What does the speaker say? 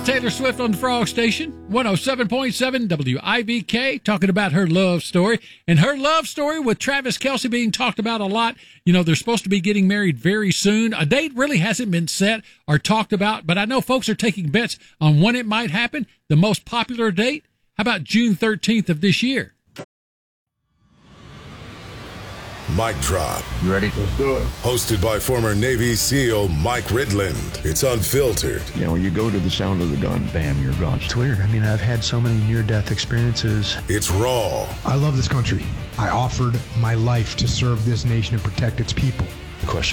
Taylor Swift on the Frog Station, 107.7 WIVK, talking about her love story. And her love story with Travis Kelce being talked about a lot. You know, they're supposed to be getting married very soon. A date really hasn't been set or talked about, but I know folks are taking bets on when it might happen. The most popular date? How about June 13th of this year? Mic Drop. You ready? Let's do it. Hosted by former Navy SEAL Mike Ridland. It's unfiltered. You know, you go to the sound of the gun, bam, you're gone. It's weird. I mean, I've had so many near-death experiences. It's raw. I love this country. I offered my life to serve this nation and protect its people. The question